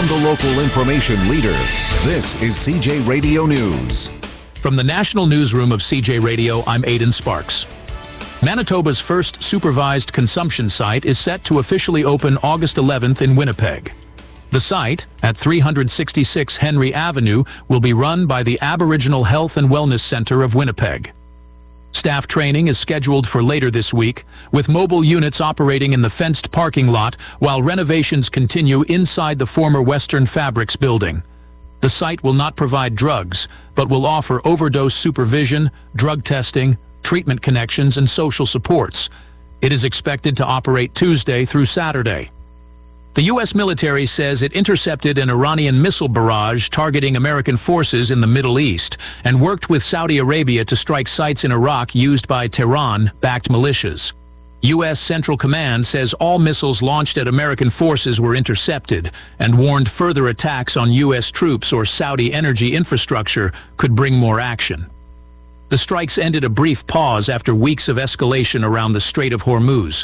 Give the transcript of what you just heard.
From the local information leader, this is CJ Radio News. From the National Newsroom of CJ Radio, I'm Aidan Sparks. Manitoba's first supervised consumption site is set to officially open August 11th in Winnipeg. The site, at 366 Henry Avenue, will be run by the Aboriginal Health and Wellness Centre of Winnipeg. Staff training is scheduled for later this week, with mobile units operating in the fenced parking lot while renovations continue inside the former Western Fabrics building. The site will not provide drugs, but will offer overdose supervision, drug testing, treatment connections, and social supports. It is expected to operate Tuesday through Saturday. The U.S. military says it intercepted an Iranian missile barrage targeting American forces in the Middle East and worked with Saudi Arabia to strike sites in Iraq used by Tehran-backed militias. U.S. Central Command says all missiles launched at American forces were intercepted and warned further attacks on U.S. troops or Saudi energy infrastructure could bring more action. The strikes ended a brief pause after weeks of escalation around the Strait of Hormuz,